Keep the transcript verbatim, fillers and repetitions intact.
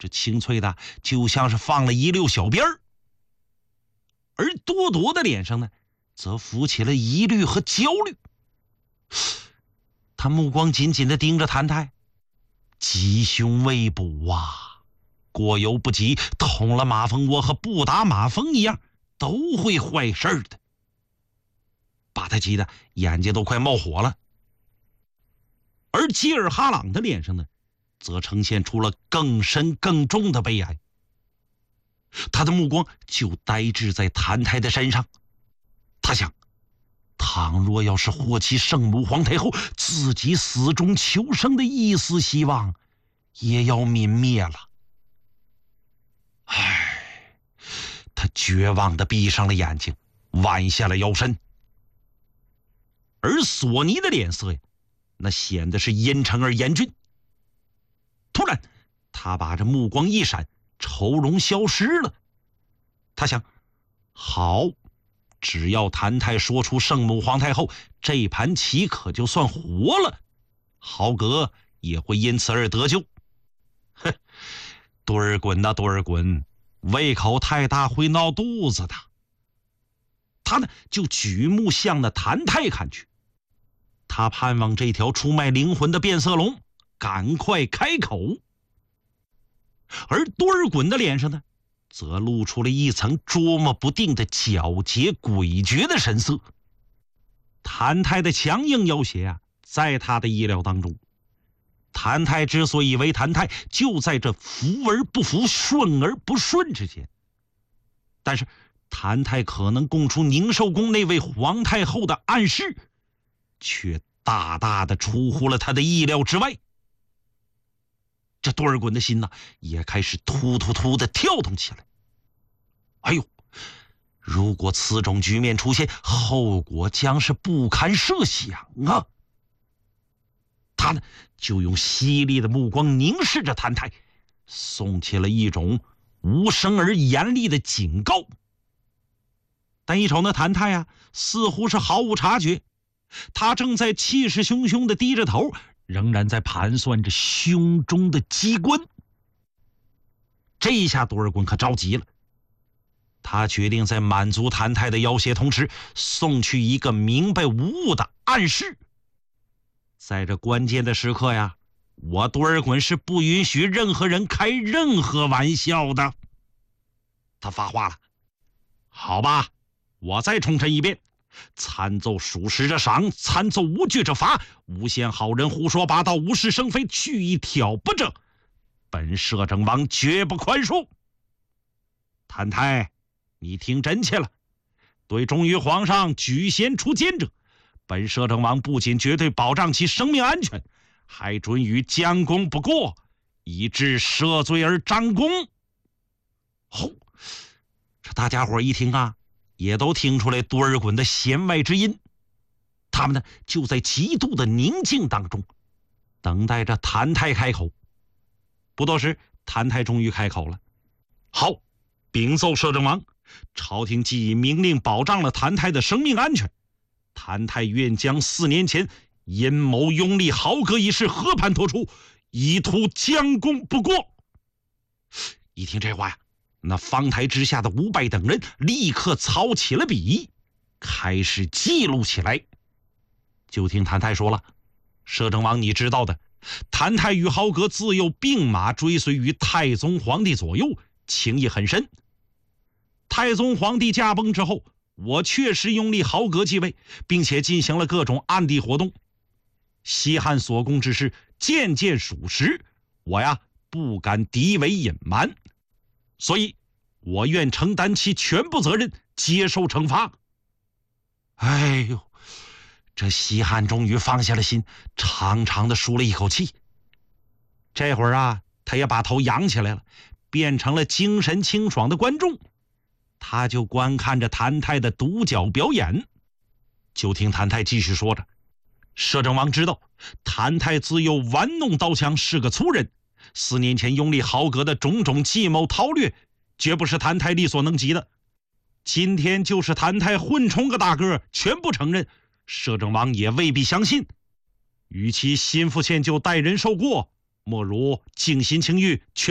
这清脆的就像是放了一溜小鞭儿。而多多的脸上呢，则浮起了疑虑和焦虑。他目光紧紧地盯着谭太，吉凶未卜啊，过犹不及，捅了马蜂窝和不打马蜂一样，都会坏事儿的，把他急得眼睛都快冒火了。而吉尔哈朗的脸上呢，则呈现出了更深更重的悲哀。他的目光就呆滞在谭太的身上，他想，倘若要是祸其圣母皇太后，自己死中求生的一丝希望也要泯灭了。唉，他绝望地闭上了眼睛，弯下了腰身。而索尼的脸色呀，那显得是阴沉而严峻。突然他把这目光一闪，愁容消失了。他想，好，只要谭太说出圣母皇太后，这盘棋可就算活了，豪格也会因此而得救。哼，多尔衮呐多尔衮，胃口太大会闹肚子的。他呢就举目向那谭太看去，他盼望这条出卖灵魂的变色龙赶快开口。而多尔衮的脸上呢，则露出了一层捉摸不定的皎洁诡谲的神色。谭太的强硬要挟啊，在他的意料当中。谭太之所以为谭太，就在这服而不服，顺而不顺之间。但是谭太可能供出宁寿宫那位皇太后的暗示，却大大的出乎了他的意料之外。这多尔衮的心呢，也开始突突突的跳动起来。哎呦，如果此种局面出现，后果将是不堪设想啊！他呢，就用犀利的目光凝视着谭太，送起了一种无声而严厉的警告。但一瞅那谭太啊，似乎是毫无察觉，他正在气势汹汹地低着头，仍然在盘算着胸中的机关。这一下多尔衮可着急了，他决定在满足谭太的要挟同时，送去一个明白无误的暗示。在这关键的时刻呀，我多尔衮是不允许任何人开任何玩笑的。他发话了，好吧，我再重申一遍，参奏属实者赏，参奏无据者罚，诬陷好人胡说八道，无事生非，蓄意挑拨者，本摄政王绝不宽恕。谭太，你听真切了，对忠于皇上举贤出奸者，本摄政王不仅绝对保障其生命安全，还准予将功不过，以致赦罪而张功。吼！这大家伙一听啊，也都听出来多尔衮的弦外之音。他们呢，就在极度的宁静当中，等待着谭太开口。不多时，谭太终于开口了。好，禀奏摄政王，朝廷既已明令保障了谭太的生命安全，谭太愿将四年前阴谋拥立豪格一事和盘托出，以图将功不过。一听这话呀，那方台之下的伍拜等人立刻操起了笔，开始记录起来。就听谭太说了，摄政王你知道的，谭太与豪格自幼并马追随于太宗皇帝左右，情谊很深。太宗皇帝驾崩之后，我确实拥立豪格继位，并且进行了各种暗地活动。西汉所供之事件件属实，我呀不敢诋伪隐瞒，所以我愿承担其全部责任，接受惩罚。哎呦，这西汉终于放下了心，长长的舒了一口气。这会儿啊，他也把头扬起来了，变成了精神清爽的观众。他就观看着谭太的独角表演。就听谭太继续说着，摄政王知道谭太自幼玩弄刀枪，是个粗人，四年前拥立豪格的种种计谋韬略，绝不是谭太力所能及的。今天就是谭太混充个大个全部承认，摄政王也未必相信。与其心腹歉疚待人受过，莫如静心清狱，全